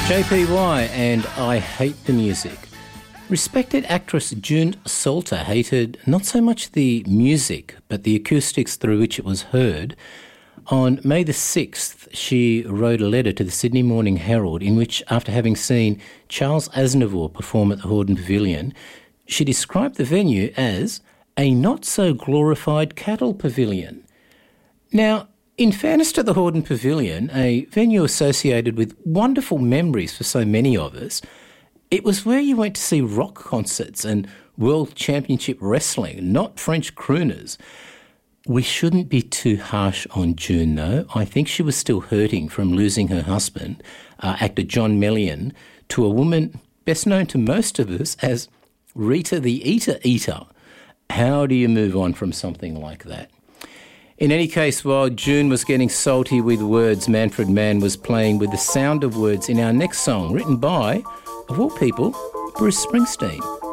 JPY and I Hate the Music. Respected actress June Salter hated not so much the music, but the acoustics through which it was heard. On May the 6th, she wrote a letter to the Sydney Morning Herald in which, after having seen Charles Aznavour perform at the Hordern Pavilion, she described the venue as a not-so-glorified cattle pavilion. Now, in fairness to the Hordern Pavilion, a venue associated with wonderful memories for so many of us, it was where you went to see rock concerts and World Championship wrestling, not French crooners. We shouldn't be too harsh on June, though. I think she was still hurting from losing her husband, actor John Melian, to a woman best known to most of us as Rita the Eater Eater. How do you move on from something like that? In any case, while June was getting salty with words, Manfred Mann was playing with the sound of words in our next song, written by, of all people, Bruce Springsteen.